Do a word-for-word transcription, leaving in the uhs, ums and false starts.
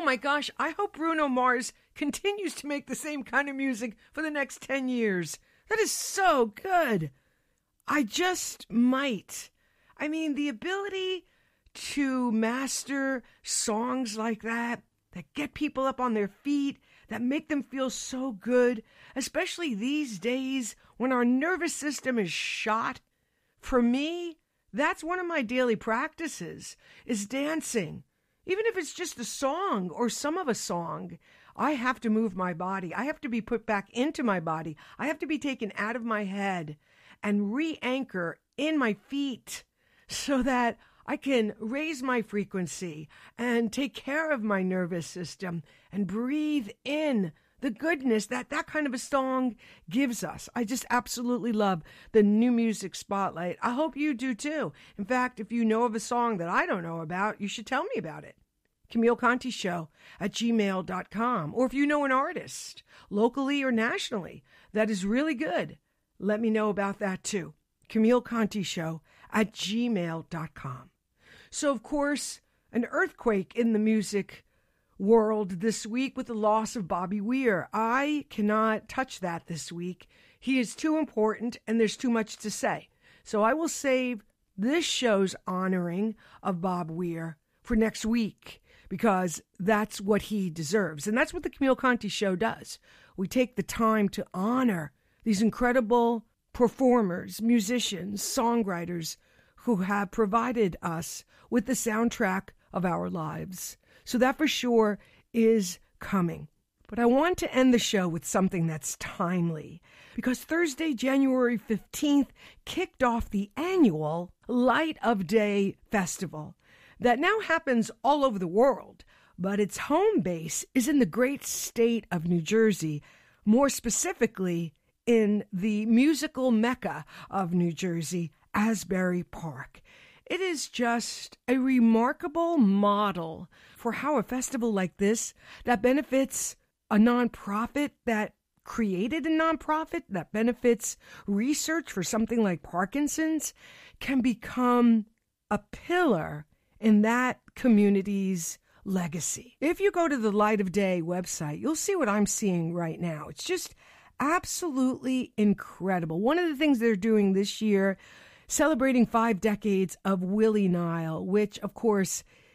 my gosh, I hope Bruno Mars continues to make the same kind of music for the next ten years. That is so good. I just might. I mean, the ability to master songs like that, that get people up on their feet, that make them feel so good, especially these days when our nervous system is shot. For me, that's one of my daily practices, is dancing. Even if it's just a song or some of a song, I have to move my body. I have to be put back into my body. I have to be taken out of my head and re-anchor in my feet so that I can raise my frequency and take care of my nervous system and breathe in the goodness that that kind of a song gives us. I just absolutely love the New Music Spotlight. I hope you do too. In fact, if you know of a song that I don't know about, you should tell me about it. Camille Conti Show at gmail dot com. Or if you know an artist, locally or nationally, that is really good, let me know about that too. Camille Conti Show at gmail dot com. So, of course, an earthquake in the music world this week with the loss of Bobby Weir. I cannot touch that this week. He is too important and there's too much to say. So I will save this show's honoring of Bob Weir for next week because that's what he deserves. And that's what the Camille Conti Show does. We take the time to honor these incredible performers, musicians, songwriters who have provided us with the soundtrack of our lives. So that for sure is coming. But I want to end the show with something that's timely because Thursday, January fifteenth, kicked off the annual Light of Day Festival that now happens all over the world, but its home base is in the great state of New Jersey, more specifically in the musical mecca of New Jersey, Asbury Park. It is just a remarkable model for how a festival like this that benefits a nonprofit that created a nonprofit that benefits research for something like Parkinson's can become a pillar in that community's legacy. If you go to the Light of Day website, you'll see what I'm seeing right now. It's just absolutely incredible. One of the things they're doing this year, celebrating five decades of Willie Nile, which, of course,